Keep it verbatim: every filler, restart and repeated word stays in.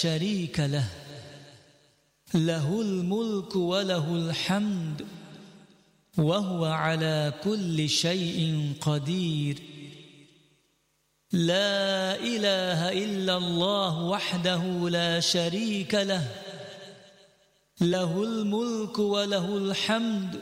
شريك له له الملك وله الحمد وهو على كل شيء قدير. لا إله إلا الله وحده لا شريك له له الملك وله الحمد